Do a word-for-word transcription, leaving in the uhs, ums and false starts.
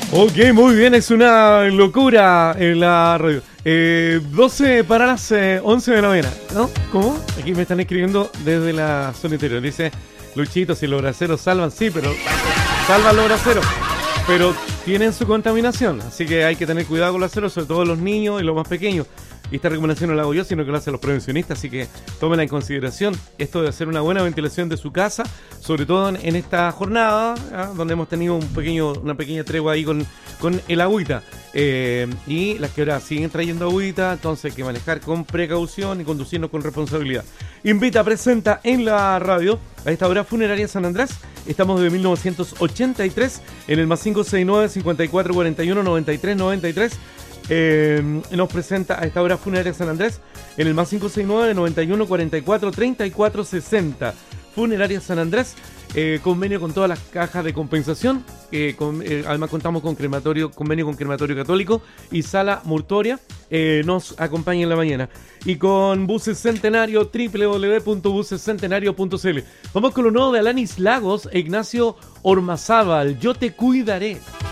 Ok, muy bien, es una locura en la radio. Eh, doce para las eh, once de la mañana, ¿no? ¿Cómo? Aquí me están escribiendo desde la zona interior. Dice, Luchito, si los braceros salvan, sí, pero salvan los braceros. Pero tienen su contaminación, así que hay que tener cuidado con los braceros, sobre todo los niños y los más pequeños. Y esta recomendación no la hago yo, sino que lo hacen los prevencionistas, así que tómenla en consideración. Esto de hacer una buena ventilación de su casa, sobre todo en, en esta jornada, ¿ah? Donde hemos tenido un pequeño, una pequeña tregua ahí con, con el agüita. Eh, y las que ahora siguen trayendo agüita, entonces hay que manejar con precaución y conducirnos con responsabilidad. Invita, presenta en la radio, a esta hora Funeraria San Andrés. Estamos desde mil novecientos ochenta y tres en el más cinco seis nueve, cincuenta y cuatro cuarenta y uno, noventa y tres noventa y tres. Eh, nos presenta a esta hora Funeraria San Andrés en el más cinco seis nueve, noventa y uno, cuarenta y cuatro, treinta y cuatro sesenta. Funeraria San Andrés, eh, convenio con todas las cajas de compensación. Eh, con, eh, además contamos con crematorio, convenio con crematorio católico y sala mortuoria. Eh, nos acompaña en la mañana. Y con Buses Centenario, doble u doble u doble u punto buses centenario punto c l. Vamos con lo nuevo de Alanis Lagos e Ignacio Ormazábal. Yo te cuidaré.